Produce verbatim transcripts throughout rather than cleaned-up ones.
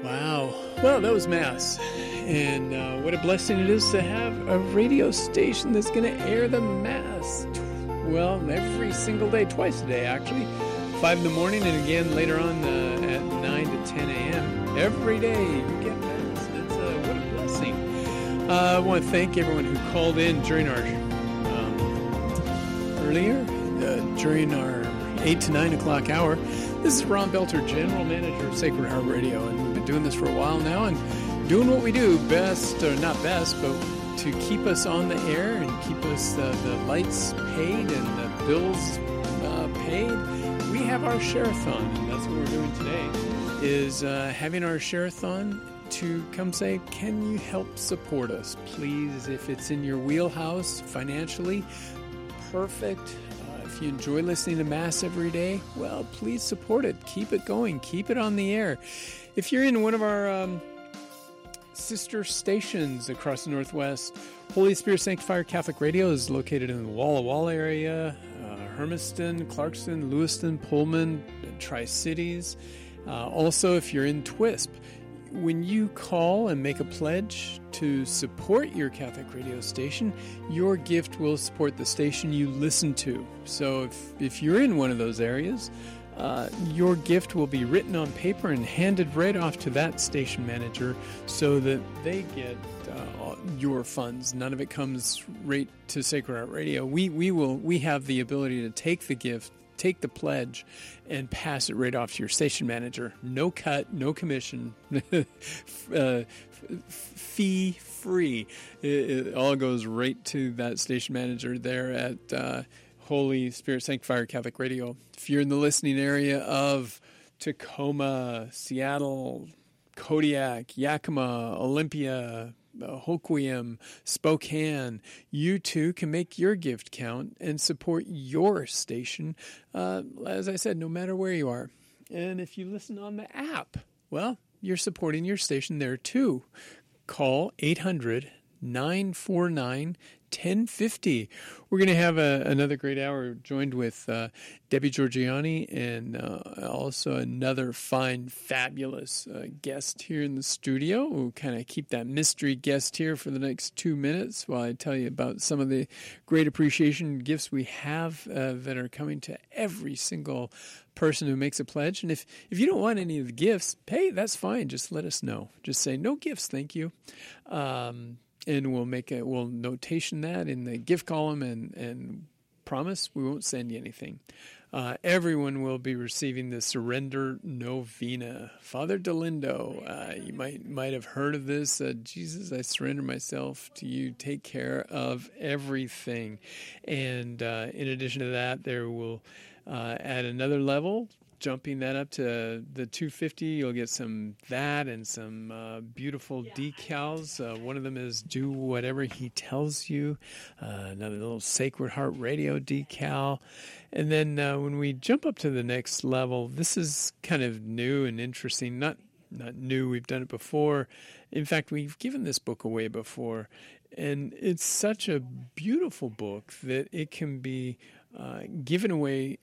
Wow. Well, that was Mass. And uh, what a blessing it is to have a radio station that's going to air the Mass. Well, every single day, twice a day, actually. Five in the morning and again later on uh, at nine to ten a.m. Every day you get Mass. It's, uh, what a blessing. Uh, I want to thank everyone who called in during our, um, earlier, uh, during our eight to nine o'clock hour. This is Ron Belter, General Manager of Sacred Heart Radio, and we've been doing this for a while now and doing what we do best, or not best, but to keep us on the air and keep us uh, the lights paid and the bills uh, paid. We have our share-a-thon, and that's what we're doing today, is uh, having our share-a-thon to come say, can you help support us? Please, if it's in your wheelhouse financially, perfect. If you enjoy listening to Mass every day, well, please support it. Keep it going. Keep it on the air. If you're in one of our um, sister stations across the Northwest, Holy Spirit Sanctifier Catholic Radio is located in the Walla Walla area, uh, Hermiston, Clarkston, Lewiston, Pullman, Tri-Cities. Uh, also, if you're in Twisp, when you call and make a pledge to support your Catholic radio station, your gift will support the station you listen to. So if, if you're in one of those areas, uh, your gift will be written on paper and handed right off to that station manager so that they get uh, your funds. None of it comes right to Sacred Heart Radio. We, we, will, we have the ability to take the gift, take the pledge, and pass it right off to your station manager. No cut, no commission, uh, fee free. It, it all goes right to that station manager there at uh, Holy Spirit Sanctifier Catholic Radio. If you're in the listening area of Tacoma, Seattle, Kodiak, Yakima, Olympia, Uh, Hoquiam, Spokane, you too can make your gift count and support your station, uh, as I said, no matter where you are. And if you listen on the app, well, you're supporting your station there too. Call eight hundred, nine four nine, ten fifty. We're going to have a, another great hour joined with uh, Debbie Georgiani and uh, also another fine, fabulous uh, guest here in the studio. We'll kind of keep that mystery guest here for the next two minutes while I tell you about some of the great appreciation gifts we have uh, that are coming to every single person who makes a pledge. And if, if you don't want any of the gifts, hey, that's fine. Just let us know. Just say, no gifts, thank you. Um And we'll make a we'll notation that in the gift column and, and promise we won't send you anything. Uh, everyone will be receiving the Surrender Novena. Father Delindo, uh, you might might have heard of this. Uh, Jesus, I surrender myself to you. Take care of everything. And uh, in addition to that, there will uh, at another level, jumping that up to the two hundred fifty, you'll get some that and some uh, beautiful decals. Uh, one of them is do whatever he tells you. Uh, another little Sacred Heart Radio decal. And then uh, when we jump up to the next level, this is kind of new and interesting. Not not new, we've done it before. In fact, we've given this book away before. And it's such a beautiful book that it can be uh, given away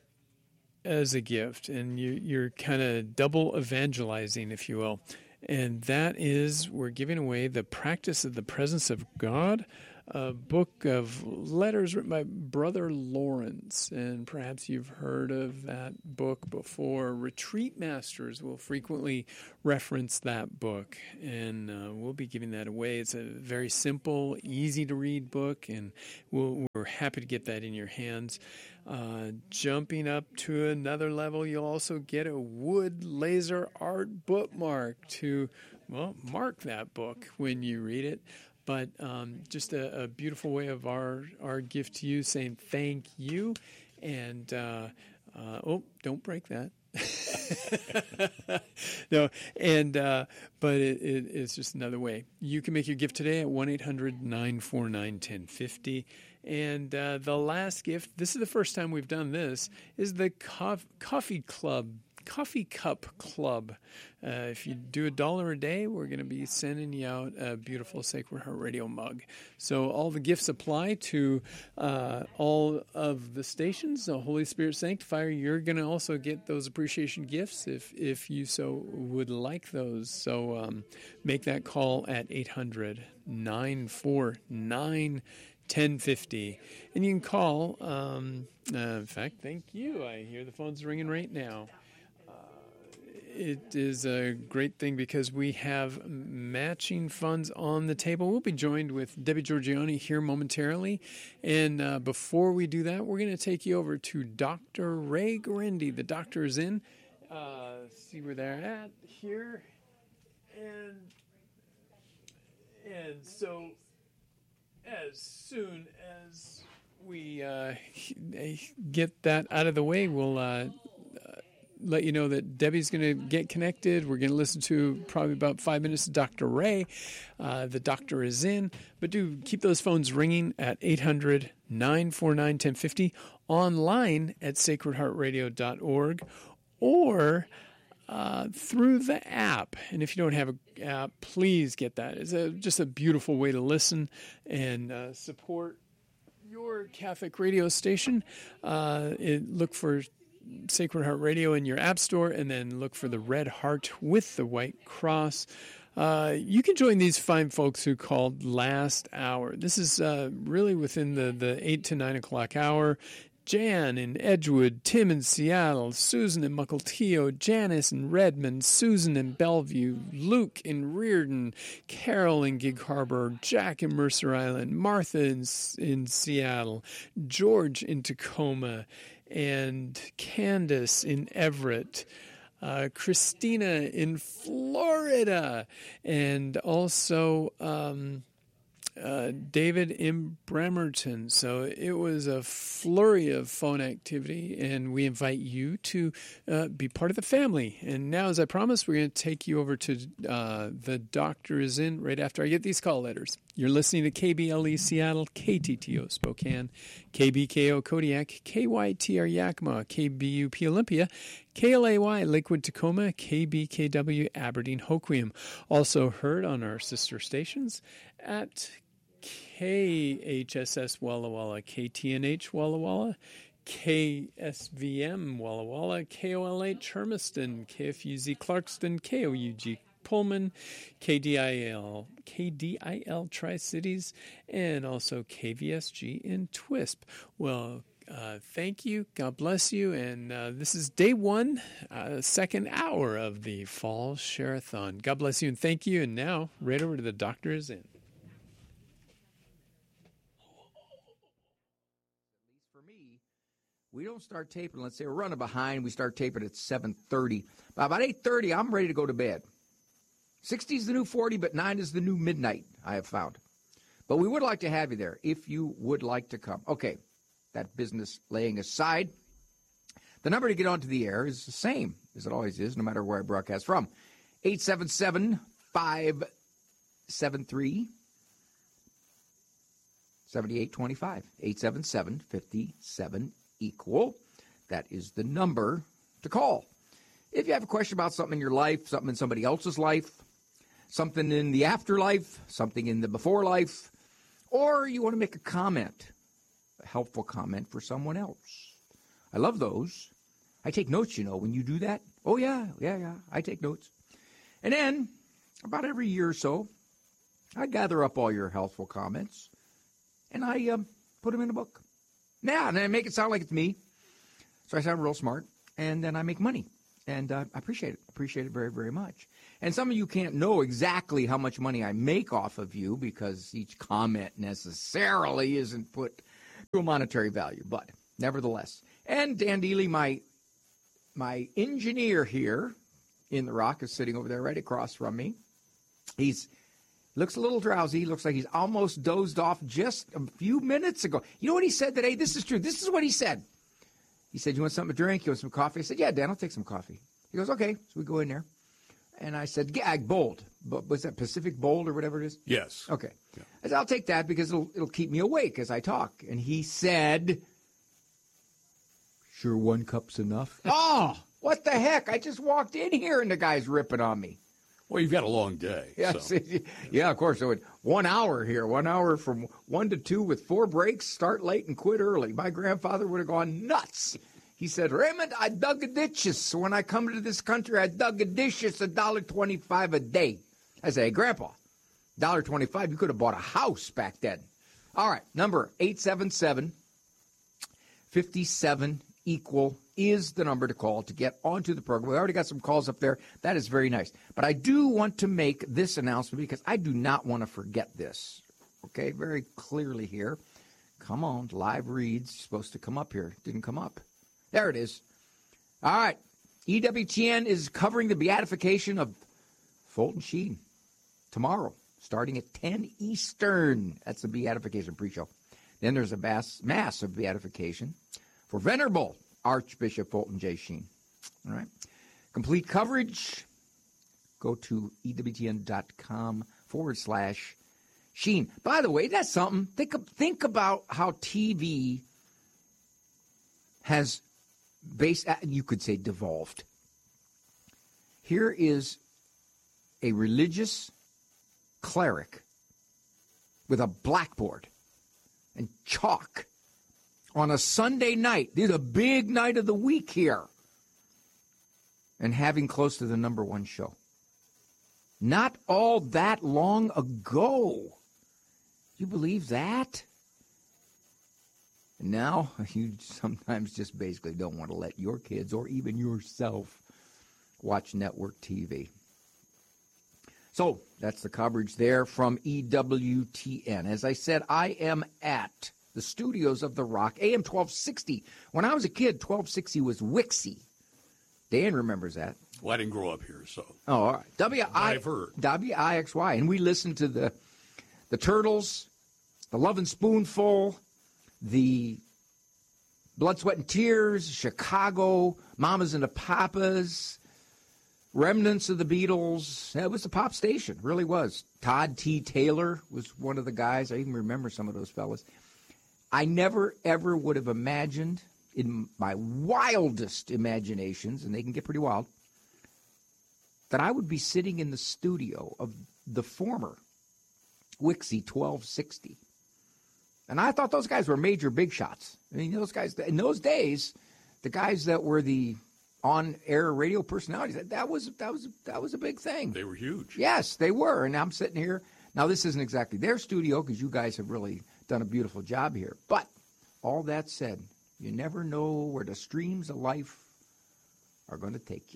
as a gift, and you, you're kind of double evangelizing, if you will. And that is, we're giving away The Practice of the Presence of God, a book of letters written by Brother Lawrence. And perhaps you've heard of that book before. Retreat Masters will frequently reference that book, and uh, we'll be giving that away. It's a very simple, easy-to-read book, and we'll, we're happy to get that in your hands. Uh, jumping up to another level, you'll also get a wood laser art bookmark to, well, mark that book when you read it. But um, just a, a beautiful way of our, our gift to you, saying thank you. And, uh, uh, oh, don't break that. No, and uh, but it, it, it's just another way. You can make your gift today at one eight hundred, nine four nine, one oh five oh. And uh, the last gift, this is the first time we've done this, is the co- Coffee Club Coffee Cup Club. Uh, if you do a dollar a day, we're going to be sending you out a beautiful Sacred Heart Radio mug. So all the gifts apply to uh, all of the stations. The Holy Spirit Sanctifier, you're going to also get those appreciation gifts if if you so would like those. So um, make that call at eight hundred, nine four nine, ten fifty. And you can call, um, uh, in fact, thank you. I hear the phone's ringing right now. It is a great thing because we have matching funds on the table. We'll be joined with Debbie Georgiani here momentarily. And uh, before we do that, we're going to take you over to Doctor Ray Guarendi. The doctor is in. Uh, see where they're at here. And, and so as soon as we uh, get that out of the way, we'll... Uh, let you know that Debbie's going to get connected. We're going to listen to probably about five minutes of Doctor Ray. Uh, the doctor is in. But do keep those phones ringing at eight hundred, nine four nine, one zero five zero, online at sacred heart radio dot org, or uh, through the app. And if you don't have an app, please get that. It's a, just a beautiful way to listen and uh, support your Catholic radio station. Uh, it, look for Sacred Heart Radio in your app store, and then look for the red heart with the white cross. Uh, you can join these fine folks who called last hour. This is uh, really within the, the eight to nine o'clock hour. Jan in Edgewood, Tim in Seattle, Susan in Mukilteo, Janice in Redmond, Susan in Bellevue, Luke in Reardon, Carol in Gig Harbor, Jack in Mercer Island, Martha in, in Seattle, George in Tacoma, and Candace in Everett, uh, Christina in Florida, and also um, uh, David in Bremerton. So it was a flurry of phone activity, and we invite you to uh, be part of the family. And now, as I promised, we're going to take you over to uh, The Doctor is In right after I get these call letters. You're listening to K B L E Seattle, K T T O Spokane, K B K O Kodiak, K Y T R Yakima, K B U P Olympia, K L A Y Lakewood Tacoma, K B K W Aberdeen Hoquiam. Also heard on our sister stations at K H S S Walla Walla, K T N H Walla Walla, K S V M Walla Walla, K O L H Hermiston, K F U Z Clarkston, K O U G Pullman, K D I L, K D I L Tri-Cities, and also K V S G in Twisp. Well, uh, thank you. God bless you. And uh, this is day one, uh, second hour of the Fall Share-a-thon. God bless you and thank you. And now, right over to The Doctor is In. For me, we don't start taping. Let's say we're running behind. We start taping at seven thirty. By about eight thirty, I'm ready to go to bed. sixty is the new forty, but nine is the new midnight, I have found. But we would like to have you there if you would like to come. Okay, that business laying aside, the number to get onto the air is the same as it always is, no matter where I broadcast from. eight seven seven, five seven three, seven eight two five. eight seven seven, five seven, equal. That is the number to call. If you have a question about something in your life, something in somebody else's life, something in the afterlife, something in the before life, or you want to make a comment, a helpful comment for someone else. I love those. I take notes, you know, when you do that. Oh, yeah, yeah, yeah, I take notes. And then, about every year or so, I gather up all your helpful comments, and I um, put them in a book. Yeah, and I make it sound like it's me, so I sound real smart, and then I make money. And uh, I appreciate it. Appreciate it very, very much. And some of you can't know exactly how much money I make off of you because each comment necessarily isn't put to a monetary value. But nevertheless. And Dan Dealey, my, my engineer here in the Rock, is sitting over there right across from me. He's looks a little drowsy. He looks like he's almost dozed off just a few minutes ago. You know what he said today? This is true. This is what he said. He said, you want something to drink? You want some coffee? I said, yeah, Dan, I'll take some coffee. He goes, okay. So we go in there. And I said, yeah, Bold. But was that Pacific Bold or whatever it is? Yes. Okay. Yeah. I said, I'll take that because it'll, it'll keep me awake as I talk. And he said, sure one cup's enough? Oh, What the heck? I just walked in here and the guy's ripping on me. Well, you've got a long day. Yeah, so. yeah, of course. So one hour here, one hour from one to two with four breaks, start late and quit early. My grandfather would have gone nuts. He said, Raymond, I dug a ditches. When I come to this country, I dug a ditches, a dollar twenty-five a day. I say, hey, Grandpa, a dollar twenty-five, you could have bought a house back then. All right, number eight seven seven, five seven, equal is the number to call to get onto the program. We already got some calls up there. That is very nice. But I do want to make this announcement because I do not want to forget this. Okay, very clearly here. Come on, live reads. Supposed to come up here. Didn't come up. There it is. All right. E W T N is covering the beatification of Fulton Sheen tomorrow, starting at ten Eastern. That's the beatification pre-show. Then there's a mass, mass of beatification for Venerable Archbishop Fulton J. Sheen. All right. Complete coverage, go to EWTN.com forward slash Sheen. By the way, that's something. Think, think about how T V has based, you could say devolved. Here is a religious cleric with a blackboard and chalk on a Sunday night. This is a big night of the week here. And having close to the number one show. Not all that long ago. You believe that? And now you sometimes just basically don't want to let your kids or even yourself watch network T V. So that's the coverage there from E W T N. As I said, I am at the studios of The Rock, A M twelve sixty. When I was a kid, twelve sixty was Wixie. Dan remembers that. Well, I didn't grow up here, so. Oh, all right. W I, I've heard. W I X Y. And we listened to the the Turtles, the Lovin' Spoonful, the Blood, Sweat, and Tears, Chicago, Mamas and the Papas, remnants of the Beatles. It was the pop station, really was. Todd T. Taylor was one of the guys. I even remember some of those fellas. I never, ever would have imagined in my wildest imaginations, and they can get pretty wild, that I would be sitting in the studio of the former Wixie twelve sixty. And I thought those guys were major big shots. I mean, those guys, in those days, the guys that were the on-air radio personalities, that, that was that was that was a big thing. They were huge. Yes, they were. And I'm sitting here. Now, this isn't exactly their studio because you guys have really done a beautiful job here. But all that said, you never know where the streams of life are going to take you.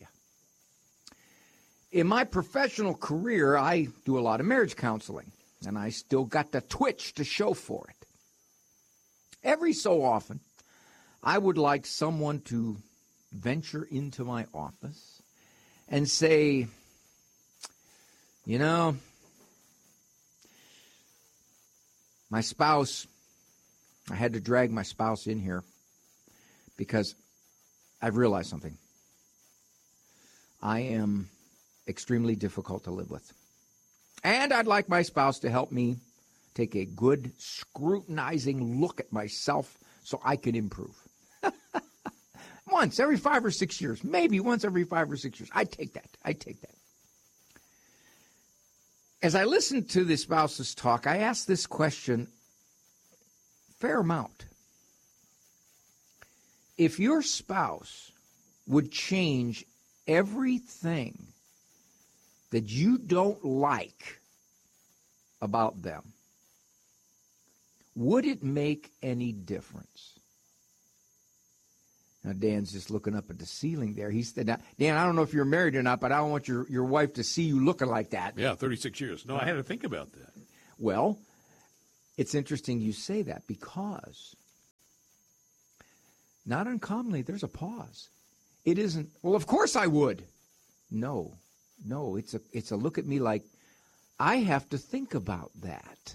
In my professional career, I do a lot of marriage counseling, and I still got the twitch to show for it. Every so often, I would like someone to venture into my office and say, you know, my spouse, I had to drag my spouse in here because I've realized something. I am extremely difficult to live with. And I'd like my spouse to help me take a good scrutinizing look at myself so I can improve. Once every five or six years, maybe once every five or six years. I take that. I take that. As I listened to the spouse's talk, I asked this question a fair amount. If your spouse would change everything that you don't like about them, would it make any difference? Now, Dan's just looking up at the ceiling there. He said, Dan, I don't know if you're married or not, but I don't want your, your wife to see you looking like that. Yeah, thirty-six years. No, I had to think about that. Well, it's interesting you say that because not uncommonly, there's a pause. It isn't, well, of course I would. No, no, it's a, it's a look at me like I have to think about that.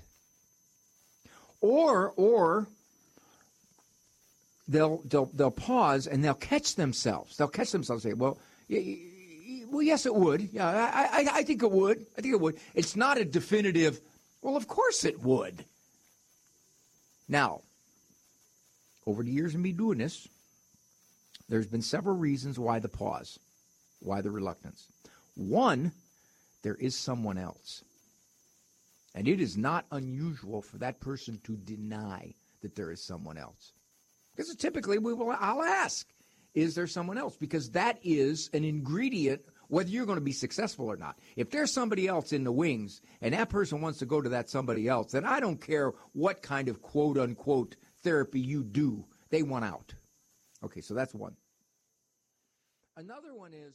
Or, or they'll they'll they'll pause and they'll catch themselves. They'll catch themselves and say, "Well, y- y- well, yes, it would. Yeah, I, I I think it would. I think it would." It's not a definitive. Well, of course it would. Now, over the years of me doing this, there's been several reasons why the pause, why the reluctance. One, there is someone else. And it is not unusual for that person to deny that there is someone else. Because typically we will, I'll ask, is there someone else? Because that is an ingredient whether you're going to be successful or not. If there's somebody else in the wings and that person wants to go to that somebody else, then I don't care what kind of quote-unquote therapy you do, they want out. Okay, so that's one. Another one is,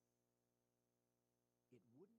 it wouldn't.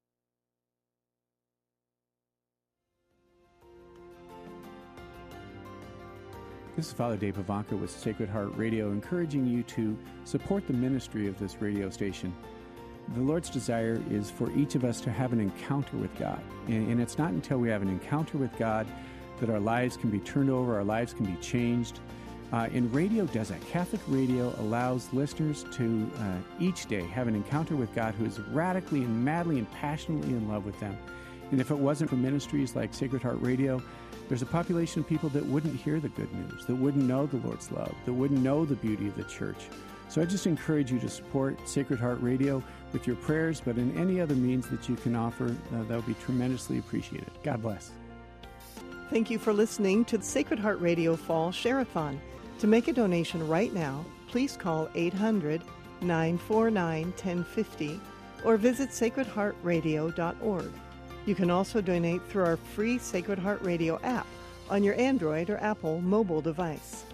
This is Father Dave Ivanka with Sacred Heart Radio, encouraging you to support the ministry of this radio station. The Lord's desire is for each of us to have an encounter with God. And, and it's not until we have an encounter with God that our lives can be turned over, our lives can be changed. Uh, and radio does that. Catholic radio allows listeners to uh, each day have an encounter with God who is radically and madly and passionately in love with them. And if it wasn't for ministries like Sacred Heart Radio, there's a population of people that wouldn't hear the good news, that wouldn't know the Lord's love, that wouldn't know the beauty of the church. So I just encourage you to support Sacred Heart Radio with your prayers, but in any other means that you can offer, uh, that would be tremendously appreciated. God bless. Thank you for listening to the Sacred Heart Radio Fall Share-a-thon. To make a donation right now, please call eight hundred, nine four nine, one zero five zero or visit sacred heart radio dot org. You can also donate through our free Sacred Heart Radio app on your Android or Apple mobile device.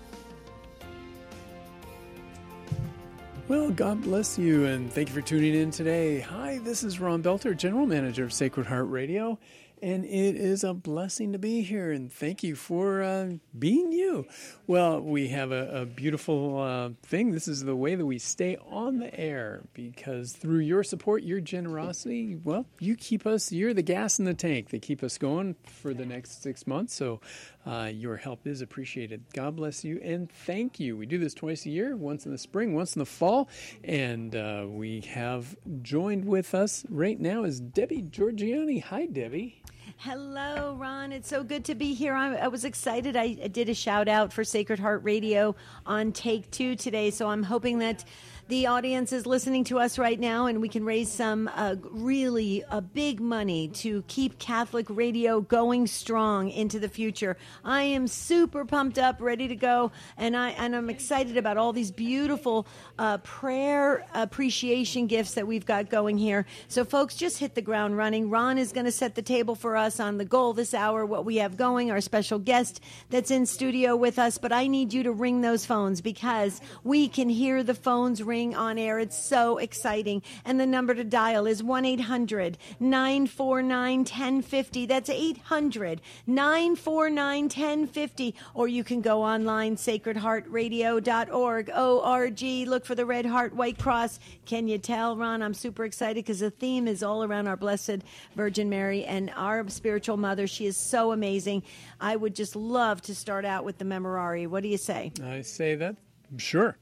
Well, God bless you, and thank you for tuning in today. Hi, this is Ron Belter, General Manager of Sacred Heart Radio, and it is a blessing to be here, and thank you for uh, being you. Well, we have a, a beautiful uh, thing. This is the way that we stay on the air, because through your support, your generosity, well, you keep us, you're the gas in the tank that keep us going for the next six months, so uh, your help is appreciated. God bless you, and thank you. We do this twice a year, once in the spring, once in the fall, and uh, we have joined with us right now is Debbie Georgiani. Hi, Debbie. Hello, Ron. It's so good to be here. I, I was excited. I, I did a shout out for Sacred Heart Radio on Take Two today, so I'm hoping that the audience is listening to us right now and we can raise some uh, really uh, big money to keep Catholic radio going strong into the future. I am super pumped up, ready to go, and, I, and I'm excited about all these beautiful uh, prayer appreciation gifts that we've got going here. So, folks, just hit the ground running. Ron is going to set the table for us on the goal this hour, what we have going, our special guest that's in studio with us, but I need you to ring those phones because we can hear the phones ring on air. It's so exciting. And the number to dial is one eight hundred, nine four nine, one zero five zero. That's eight hundred, nine four nine, one zero five zero. Or you can go online, sacred heart radio dot org, O R G. Look for the red heart, white cross. Can you tell, Ron? I'm super excited because the theme is all around our Blessed Virgin Mary and our spiritual mother. She is so amazing. I would just love to start out with the Memorare. What do you say? I say that. Sure.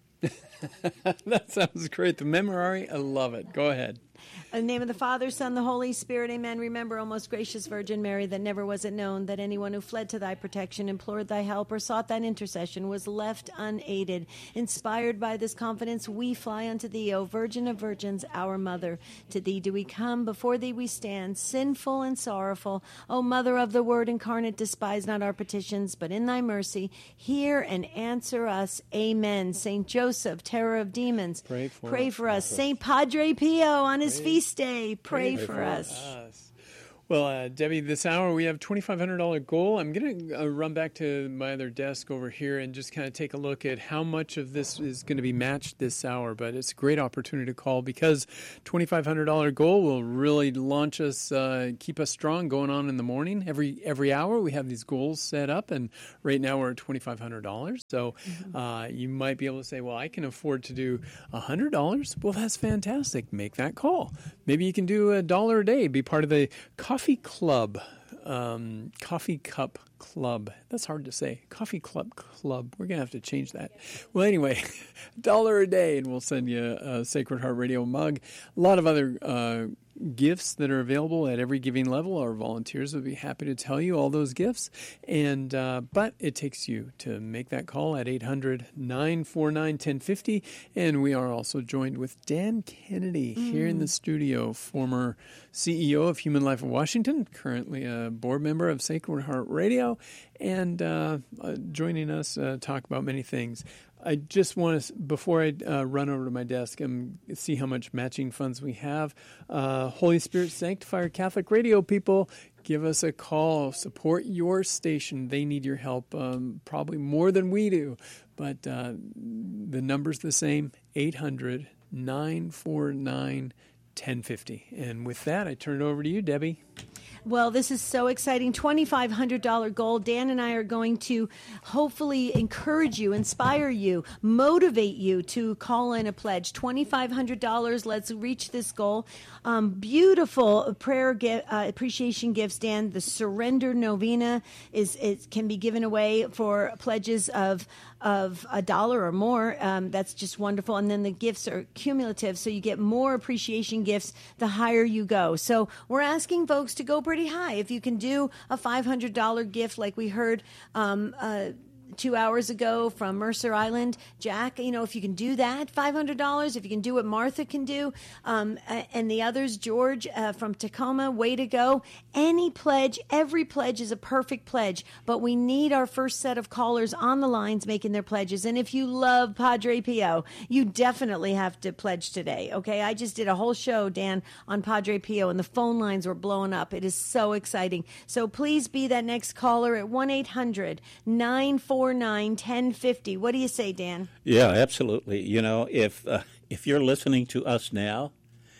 That sounds great. The Memorare, I love it. Go ahead. In the name of the Father, Son, the Holy Spirit, amen. Remember, O most gracious Virgin Mary, that never was it known that anyone who fled to thy protection, implored thy help, or sought thine intercession was left unaided. Inspired by this confidence, we fly unto thee, O Virgin of Virgins, our Mother. To thee do we come, before thee we stand, sinful and sorrowful. O Mother of the Word incarnate, despise not our petitions, but in thy mercy hear and answer us. Amen. Saint Joseph, terror of demons, pray for, pray for us. Saint Padre Pio, on his Pray. feast day, pray, Pray for, for us. us. Well, uh, Debbie, this hour we have twenty-five hundred dollars goal. I'm going to uh, run back to my other desk over here and just kind of take a look at how much of this is going to be matched this hour. But it's a great opportunity to call because twenty-five hundred dollars goal will really launch us, uh, keep us strong going on in the morning. Every every hour we have these goals set up, and right now we're at twenty-five hundred dollars. So mm-hmm. uh, you might be able to say, well, I can afford to do one hundred dollars. Well, that's fantastic. Make that call. Maybe you can do a dollar a day, be part of the Coffee Club, um, Coffee Cup Club. That's hard to say. Coffee Club Club. We're going to have to change that. Well, anyway, a dollar a day, and we'll send you a Sacred Heart Radio mug. A lot of other uh, gifts that are available at every giving level. Our volunteers will be happy to tell you all those gifts. And uh, but it takes you to make that call at eight hundred, nine four nine, one zero five zero. And we are also joined with Dan Kennedy mm. here in the studio, former C E O of Human Life of Washington, currently a board member of Sacred Heart Radio, and uh, uh, joining us uh, talk about many things. I just want to, before I uh, run over to my desk and see how much matching funds we have, uh, Holy Spirit Sanctifier Catholic Radio people, give us a call. Support your station. They need your help um, probably more than we do. But uh, the number's the same, eight hundred, nine four nine, one zero five zero. And with that, I turn it over to you, Debbie. Well, this is so exciting. twenty-five hundred dollars goal. Dan and I are going to hopefully encourage you, inspire you, motivate you to call in a pledge. twenty-five hundred dollars. Let's reach this goal. Um, beautiful prayer gi- uh, appreciation gifts, Dan. The Surrender Novena is it can be given away for pledges of of a dollar or more. Um, that's just wonderful. And then the gifts are cumulative, so you get more appreciation gifts the higher you go. So we're asking folks to go pretty high. If you can do a five hundred dollars gift like we heard um, uh, two hours ago from Mercer Island, Jack, you know, if you can do that, five hundred dollars, if you can do what Martha can do, um, and the others, George uh, from Tacoma, way to go. Any pledge, every pledge is a perfect pledge, but we need our first set of callers on the lines making their pledges. And if you love Padre Pio, you definitely have to pledge today, okay? I just did a whole show, Dan, on Padre Pio, and the phone lines were blowing up. It is so exciting. So please be that next caller at one eight hundred, nine four nine, one zero five zero. What do you say, Dan? Yeah, absolutely. You know, if uh, if you're listening to us now,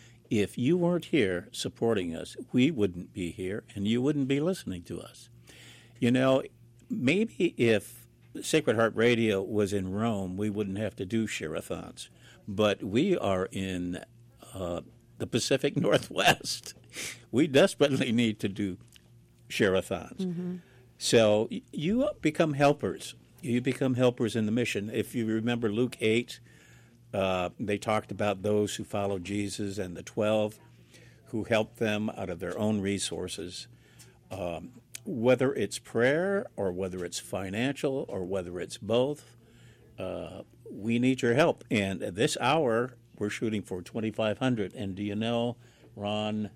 if you weren't here supporting us, we wouldn't be here and you wouldn't be listening to us. You know, maybe if Sacred Heart Radio was in Rome, we wouldn't have to do share-a-thons. But we are in uh, the Pacific Northwest. We desperately need to do share-a-thons. Mm-hmm. So you become helpers. You become helpers in the mission. If you remember Luke eight, uh, they talked about those who followed Jesus and the twelve who helped them out of their own resources. Um, whether it's prayer or whether it's financial or whether it's both, uh, we need your help. And at this hour, we're shooting for twenty-five hundred dollars. And do you know, Ron,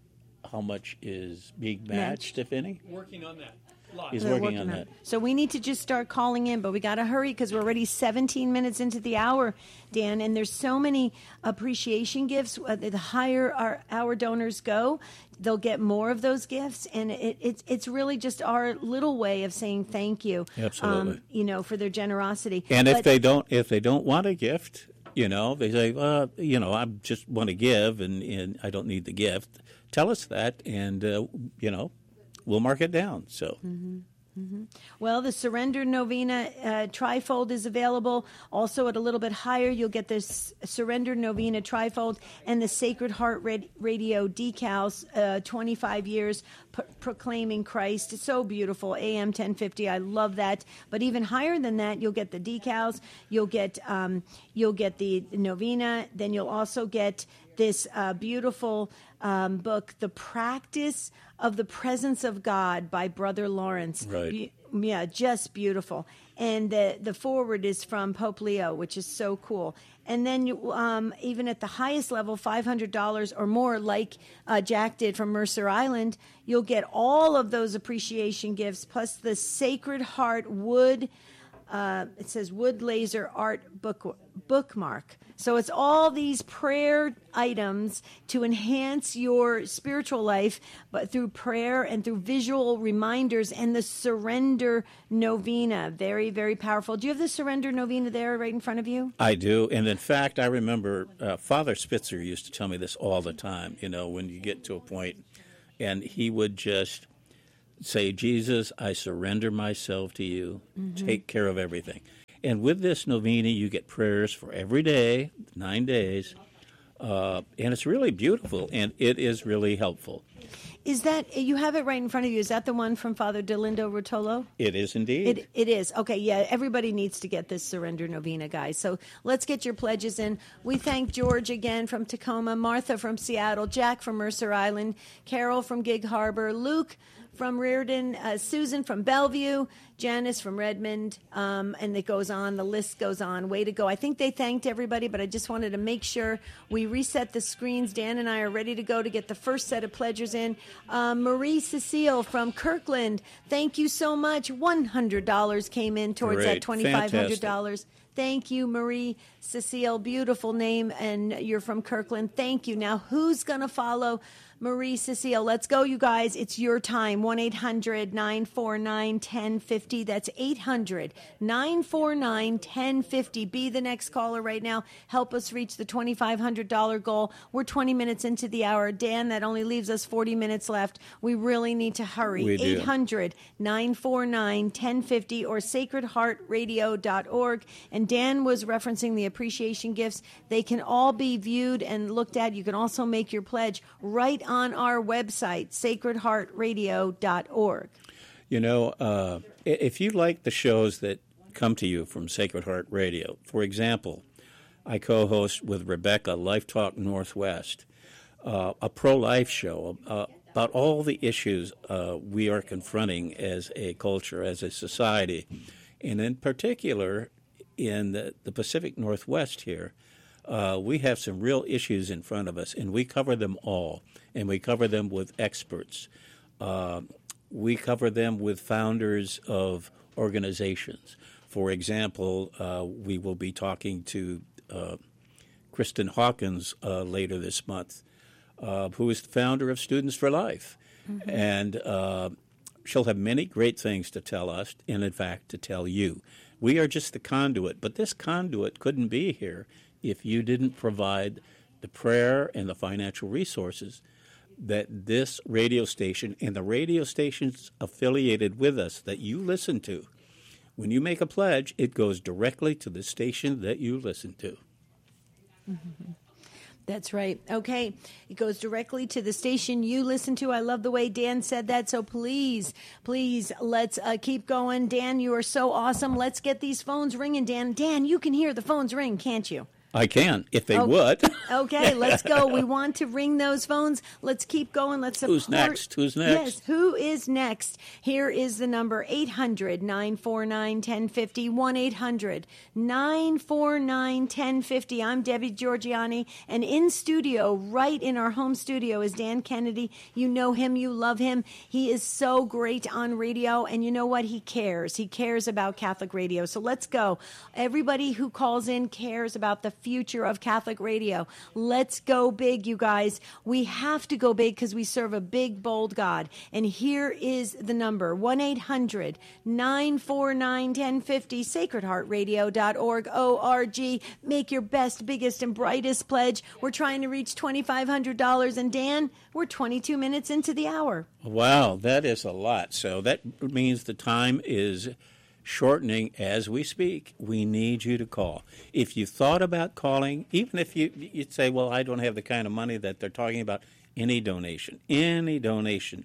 how much is being matched, if any? Working on that. He's They're working, working on on that. it. So we need to just start calling in, but we got to hurry because we're already seventeen minutes into the hour, Dan, and there's so many appreciation gifts. Uh, the higher our, our donors go, they'll get more of those gifts, and it, it's it's really just our little way of saying thank you. Absolutely. Um, you know, for their generosity. And but, if they don't, if they don't want a gift, you know, they say, well, you know, I just want to give, and, and I don't need the gift. Tell us that, and uh, you know, we'll mark it down. So. Mm-hmm. Mm-hmm. Well, the Surrender Novena uh, trifold is available. Also, at a little bit higher, you'll get this Surrender Novena trifold and the Sacred Heart Red- Radio decals, uh, twenty-five years p- proclaiming Christ. It's so beautiful. A M ten fifty. I love that. But even higher than that, you'll get the decals. You'll get um, you'll get the novena. Then you'll also get this uh, beautiful um, book, The Practice of the Presence of God by Brother Lawrence. Right. Be- yeah, just beautiful. And the, the forward is from Pope Leo, which is so cool. And then you, um, even at the highest level, five hundred dollars or more, like uh, Jack did from Mercer Island, you'll get all of those appreciation gifts, plus the Sacred Heart wood, uh, it says wood laser art book bookmark. So it's all these prayer items to enhance your spiritual life, but through prayer and through visual reminders, and the Surrender Novena. Very, very powerful. Do you have the Surrender Novena there right in front of you? I do. And in fact, I remember uh, Father Spitzer used to tell me this all the time, you know, when you get to a point, and he would just say, Jesus, I surrender myself to you. Mm-hmm. Take care of everything. And with this novena, you get prayers for every day, nine days, uh, and it's really beautiful, and it is really helpful. Is that, you have it right in front of you, is that the one from Father Delindo Rotolo? It is indeed. It, it is. Okay, yeah, everybody needs to get this Surrender Novena, guys. So let's get your pledges in. We thank George again from Tacoma, Martha from Seattle, Jack from Mercer Island, Carol from Gig Harbor, Luke from Reardon, uh, Susan from Bellevue, Janice from Redmond, um, and it goes on. The list goes on. Way to go. I think they thanked everybody, but I just wanted to make sure we reset the screens. Dan and I are ready to go to get the first set of pledgers in. Uh, Marie Cecile from Kirkland, thank you so much. one hundred dollars came in towards Great. that twenty-five hundred dollars. Thank you, Marie Cecile. Beautiful name, and you're from Kirkland. Thank you. Now, who's going to follow Marie Cecile? Let's go, you guys. It's your time. one eight hundred nine four nine one zero five zero. That's eight hundred nine four nine one zero five zero. Be the next caller right now. Help us reach the twenty-five hundred dollars goal. We're twenty minutes into the hour. Dan, that only leaves us forty minutes left. We really need to hurry. We do. eight hundred nine four nine one zero five zero or sacred heart radio dot org. And Dan was referencing the appreciation gifts. They can all be viewed and looked at. You can also make your pledge right on our website, sacred heart radio dot org. You know, uh, if you like the shows that come to you from Sacred Heart Radio, for example, I co-host with Rebecca Life Talk Northwest, uh, a pro-life show uh, about all the issues uh, we are confronting as a culture, as a society, and in particular in the, the Pacific Northwest here. Uh, we have some real issues in front of us, and we cover them all, and we cover them with experts. Uh, we cover them with founders of organizations. For example, uh, we will be talking to uh, Kristen Hawkins uh, later this month, uh, who is the founder of Students for Life. Mm-hmm. And uh, she'll have many great things to tell us, and in fact, to tell you. We are just the conduit, but this conduit couldn't be here if you didn't provide the prayer and the financial resources that this radio station and the radio stations affiliated with us that you listen to, when you make a pledge, it goes directly to the station that you listen to. Mm-hmm. That's right. Okay. It goes directly to the station you listen to. I love the way Dan said that. So please, please, let's uh, keep going. Dan, you are so awesome. Let's get these phones ringing, Dan. Dan, you can hear the phones ring, can't you? I can, if they okay. would. Okay, let's go. We want to ring those phones. Let's keep going. Let's support. Who's next? Who's next? Yes, who is next? Here is the number, eight hundred nine four nine one zero five zero, one eight hundred nine four nine one zero five zero. I'm Debbie Georgiani, and in studio, right in our home studio, is Dan Kennedy. You know him. You love him. He is so great on radio, and you know what? He cares. He cares about Catholic radio. So let's go. Everybody who calls in cares about the future of Catholic radio. Let's go big, you guys. We have to go big because we serve a big, bold God. And here is the number, one eight hundred nine four nine one zero five zero, sacred heart radio dot org, O R G. Make your best, biggest, and brightest pledge. We're trying to reach twenty-five hundred dollars. And Dan, we're twenty-two minutes into the hour. Wow, that is a lot. So that means the time is shortening as we speak. We need you to call. If you thought about calling, even if you, you'd say, well, I don't have the kind of money that they're talking about, any donation, any donation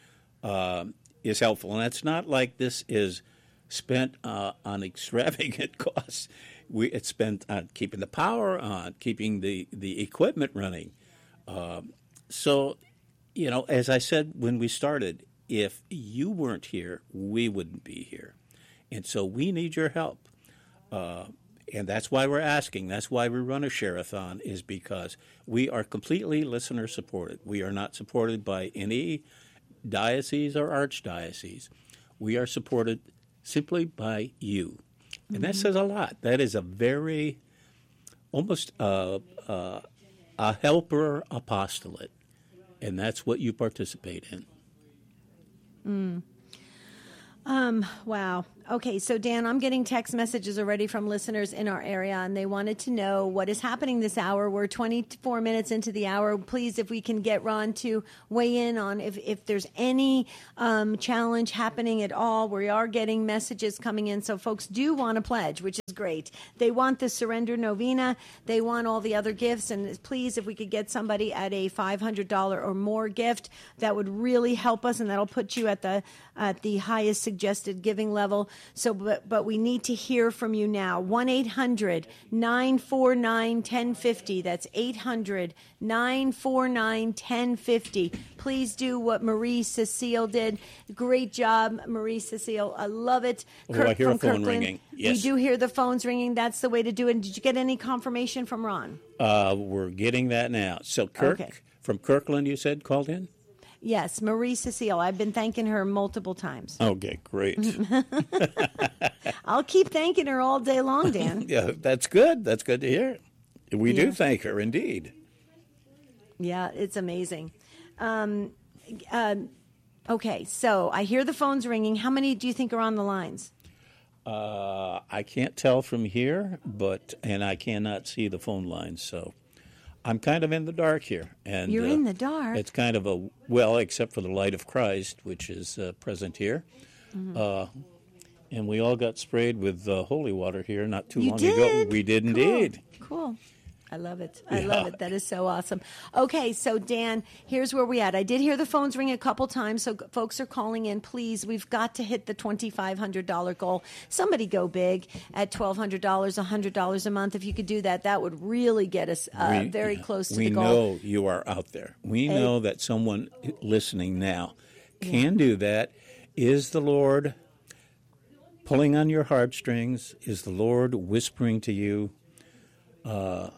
uh, is helpful. And it's not like this is spent uh, on extravagant costs. We, it's spent on keeping the power on, keeping the, the equipment running. Uh, so, you know, as I said when we started, if you weren't here, we wouldn't be here. And so we need your help. Uh, and that's why we're asking. That's why we run a share-a-thon, is because we are completely listener-supported. We are not supported by any diocese or archdiocese. We are supported simply by you. And mm-hmm. that says a lot. That is a very, almost uh, uh, a helper apostolate. And that's what you participate in. Mm. Um, wow. Okay, so Dan, I'm getting text messages already from listeners in our area, and they wanted to know what is happening this hour. We're twenty-four minutes into the hour. Please, if we can get Ron to weigh in on if, if there's any um, challenge happening at all. We are getting messages coming in, so folks do want to pledge, which is great. They want the Surrender Novena. They want all the other gifts, and please, if we could get somebody at a five hundred dollars or more gift, that would really help us, and that'll put you at the at the highest suggested giving level. So, but, but we need to hear from you now. one eight hundred nine four nine one zero five zero. That's eight hundred nine four nine one zero five zero. Please do what Marie Cecile did. Great job, Marie Cecile. I love it. Oh, Kirk I hear from a phone Kirkland. ringing. Yes. We do hear the phones ringing. That's the way to do it. Did you get any confirmation from Ron? Uh, we're getting that now. So Kirk Okay. from Kirkland, you said, called in? Yes, Marie Cecile. I've been thanking her multiple times. Okay, great. I'll keep thanking her all day long, Dan. Yeah, that's good. That's good to hear. We Yeah. do thank her, indeed. Yeah, it's amazing. Um, uh, okay, so I hear the phones ringing. How many do you think are on the lines? Uh, I can't tell from here, but and I cannot see the phone lines, so I'm kind of in the dark here. And You're uh, in the dark. It's kind of a, well, except for the light of Christ, which is uh, present here. Mm-hmm. Uh, and we all got sprayed with uh, holy water here not too You long did? ago. We did Cool. indeed. Cool. I love it. I Yeah. love it. That is so awesome. Okay, so Dan, here's where we're at. I did hear the phones ring a couple times, so folks are calling in. Please, we've got to hit the twenty-five hundred dollars goal. Somebody go big at twelve hundred dollars, one hundred dollars a month. If you could do that, that would really get us uh, We- very close to we the goal. know you are out there. We know that someone listening now can do that. Is the Lord pulling on your heartstrings? Is the Lord whispering to you, uh,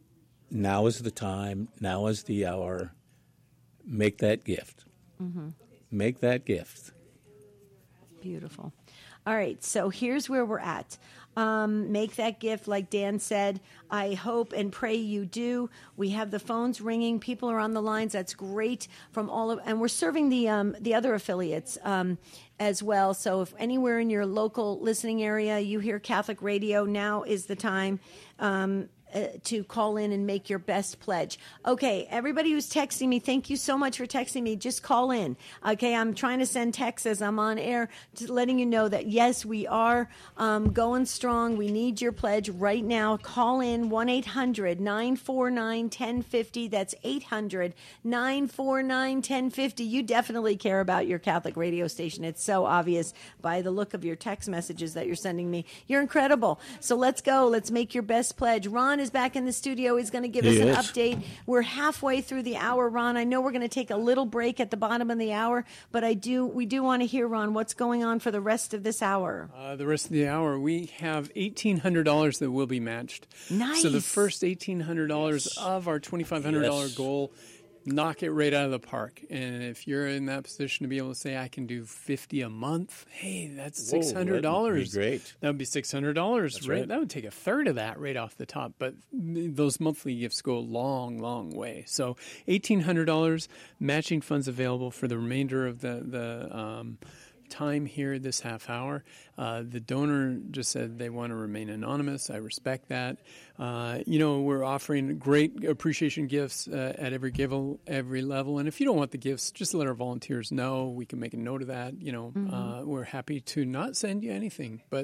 now is the time, now is the hour, make that gift. Mm-hmm. Make that gift. Beautiful. All right, so here's where we're at. Um, make that gift, like Dan said. I hope and pray you do. We have the phones ringing. People are on the lines. That's great. From all of, and we're serving the um, the other affiliates um, as well. So if anywhere in your local listening area you hear Catholic radio, now is the time. Um, Uh, to call in and make your best pledge. Okay, everybody who's texting me, thank you so much for texting me. Just call in. Okay, I'm trying to send texts as I'm on air, just letting you know that, yes, we are um, going strong. We need your pledge right now. Call in one eight hundred nine four nine one zero five zero. That's eight hundred nine four nine one zero five zero. You definitely care about your Catholic radio station. It's so obvious by the look of your text messages that you're sending me. You're incredible. So let's go. Let's make your best pledge. Ron is back in the studio. He's going to give He us an is. update. We're halfway through the hour, Ron. I know we're going to take a little break at the bottom of the hour, but I do we do want to hear, Ron, what's going on for the rest of this hour. Uh, the rest of the hour, we have eighteen hundred dollars that will be matched. Nice. So the first eighteen hundred dollars of our twenty-five hundred dollars Yes. goal, knock it right out of the park. And if you're in that position to be able to say, I can do fifty a month, hey, that's Whoa, six hundred dollars. that'd be great. That would be six hundred dollars. That's right? right. That would take a third of that right off the top. But those monthly gifts go a long, long way. So eighteen hundred dollars, matching funds available for the remainder of the, the um, time here this half hour. Uh, the donor just said they want to remain anonymous. I respect that. Uh, you know, we're offering great appreciation gifts uh, at every give, every level. And if you don't want the gifts, just let our volunteers know. We can make a note of that. You know, Mm-hmm. uh, we're happy to not send you anything, but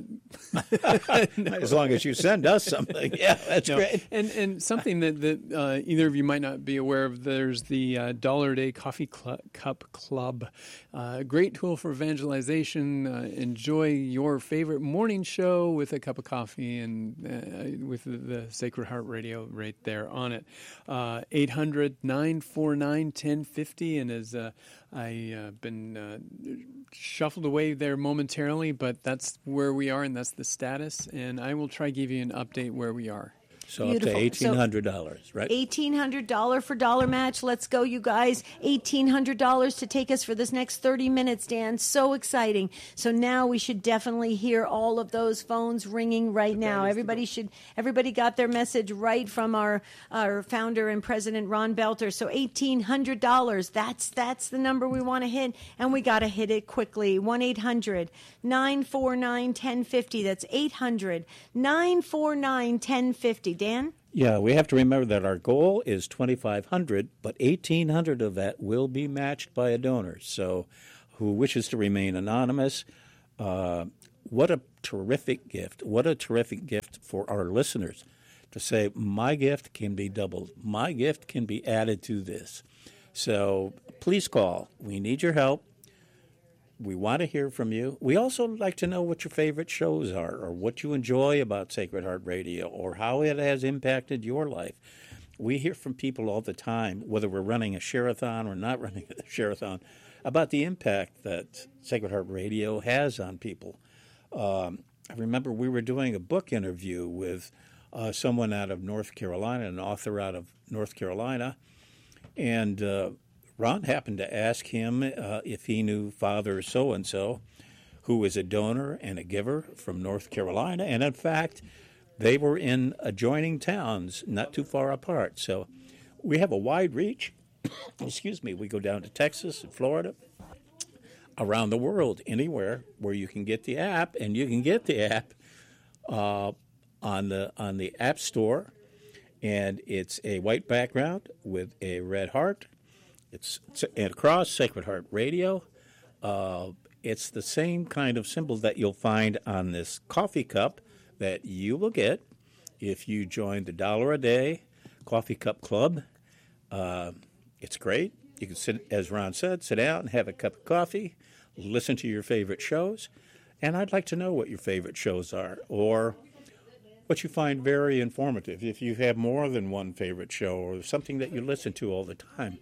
As long as you send us something. Yeah, that's no. great. And and something that, that uh, either of you might not be aware of, there's the uh, Dollar a Day Coffee Cl- Cup Club. Uh, great tool for evangelization. Uh, enjoy your favorite morning show with a cup of coffee and uh, with the, the Sacred Heart Radio right there on it. Uh, eight hundred nine four nine one zero five zero. And as uh, I've uh, been uh, shuffled away there momentarily, but that's where we are and that's the status. And I will try to give you an update where we are. So Beautiful. up to eighteen hundred dollars, so right? eighteen hundred dollars for dollar match. Let's go, you guys. eighteen hundred dollars to take us for this next thirty minutes, Dan. So exciting. So now we should definitely hear all of those phones ringing right now. Everybody should. Everybody got their message right from our, our founder and president, Ron Belter. So eighteen hundred dollars. That's, that's the number we want to hit, and we got to hit it quickly. one eight hundred nine four nine one zero five zero. That's eight hundred nine four nine one zero five zero. Dan? Yeah, we have to remember that our goal is twenty-five hundred, but eighteen hundred of that will be matched by a donor. So, who wishes to remain anonymous? Uh, what a terrific gift! What a terrific gift for our listeners to say, "My gift can be doubled. My gift can be added to this." So, please call. We need your help. We want to hear from you. We also like to know what your favorite shows are, or what you enjoy about Sacred Heart Radio, or how it has impacted your life. We hear from people all the time, whether we're running a share-a-thon or not running a share-a-thon, about the impact that Sacred Heart Radio has on people. Um, I remember we were doing a book interview with uh, someone out of North Carolina, an author out of North Carolina, and uh, Ron happened to ask him uh, if he knew Father so-and-so, who is a donor and a giver from North Carolina. And, in fact, they were in adjoining towns not too far apart. So we have a wide reach. Excuse me. We go down to Texas and Florida, around the world, anywhere where you can get the app. And you can get the app uh, on the on the App Store. And it's a white background with a red heart. It's and across Sacred Heart Radio. Uh, it's the same kind of symbol that you'll find on this coffee cup that you will get if you join the Dollar a Day Coffee Cup Club. Uh, it's great. You can sit, as Ron said, sit down and have a cup of coffee, listen to your favorite shows. And I'd like to know what your favorite shows are, or what you find very informative. If you have more than one favorite show, or something that you listen to all the time,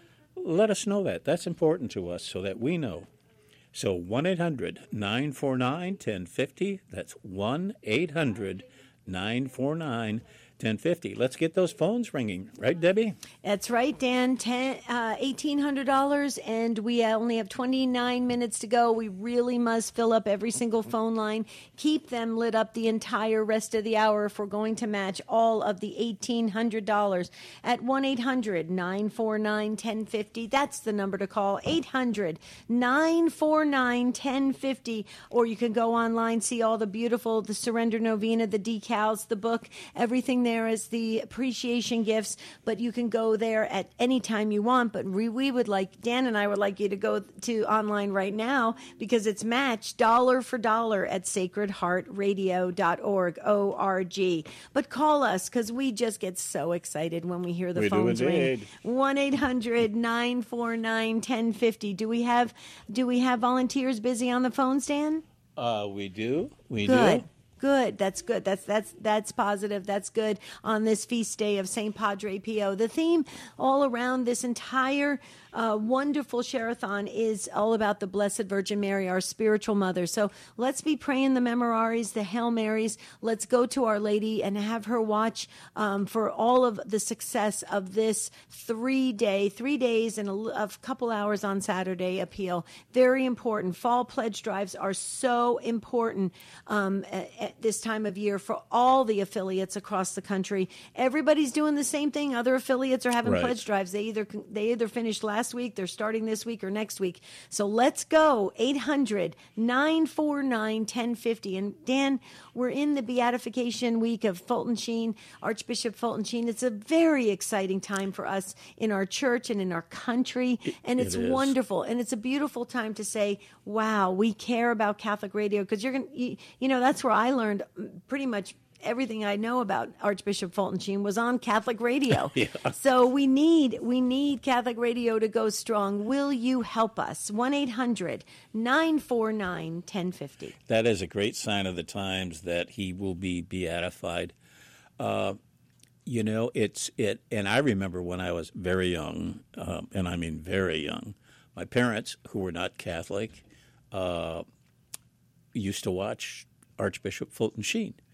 let us know that. That's important to us so that we know. So one eight hundred nine four nine one zero five zero. That's one eight hundred nine four nine one zero five zero. Let's get those phones ringing. Right, Debbie? That's right, Dan. Ten, uh, eighteen hundred dollars, and we only have twenty-nine minutes to go. We really must fill up every single phone line. Keep them lit up the entire rest of the hour if we're going to match all of the eighteen hundred dollars at one eight hundred nine four nine one zero five zero. That's the number to call, eight hundred nine four nine one zero five zero. Or you can go online, see all the beautiful, the Surrender Novena, the decals, the book, everything there is the appreciation gifts, but you can go there at any time you want. But we, we would like, Dan and I would like you to go to online right now, because it's matched dollar for dollar at sacred heart radio dot org, O R G. But call us, because we just get so excited when we hear the we phones do ring. one eight hundred nine four nine one zero five zero. Do we have, do we have volunteers busy on the phones, Dan? Uh, we do. We Good. do. Good. That's good. That's that's that's positive. That's good on this feast day of Saint Padre Pio. The theme all around this entire uh, wonderful share-a-thon is all about the Blessed Virgin Mary, our spiritual mother. So let's be praying the Memoraries, the Hail Marys. Let's go to Our Lady and have her watch um, for all of the success of this three-day, three days and a, a couple hours on Saturday appeal. Very important. Fall pledge drives are so important um, at, at this time of year for all the affiliates across the country. Everybody's doing the same thing. Other affiliates are having Right. pledge drives. They either they either finished last week, they're starting this week or next week. So let's go. eight hundred nine four nine one zero five zero. And Dan, we're in the beatification week of Fulton Sheen, Archbishop Fulton Sheen. It's a very exciting time for us in our church and in our country. And it's it is. wonderful. And it's a beautiful time to say, wow, we care about Catholic radio, because you're going to, you, you know, that's where I learned pretty much everything I know about Archbishop Fulton Sheen was on Catholic radio. Yeah. So we need we need Catholic radio to go strong. Will you help us? one eight hundred nine four nine one zero five zero. That is a great sign of the times that he will be beatified. Uh, you know, it's it, and I remember when I was very young, um, and I mean very young, my parents, who were not Catholic, uh, used to watch Archbishop Fulton Sheen.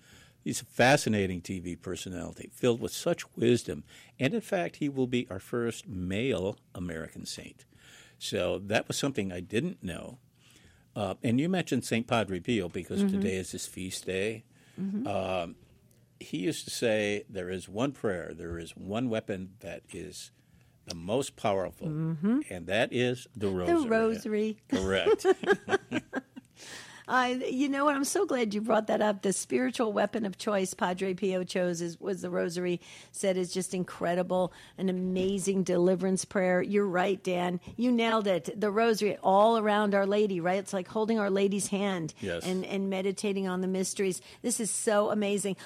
He's a fascinating T V personality, filled with such wisdom. And in fact, he will be our first male American saint. So that was something I didn't know. Uh, and you mentioned Saint Padre Pio because mm-hmm. today is his feast day. Mm-hmm. Um, he used to say, there is one prayer, there is one weapon that is the most powerful, mm-hmm. and that is the rosary. The rosary. Correct. Uh, you know what? I'm so glad you brought that up. The spiritual weapon of choice Padre Pio chose is, was the rosary. Said is just incredible, an amazing deliverance prayer. You're right, Dan. You nailed it. The rosary all around Our Lady, right? It's like holding Our Lady's hand yes. and, and meditating on the mysteries. This is so amazing.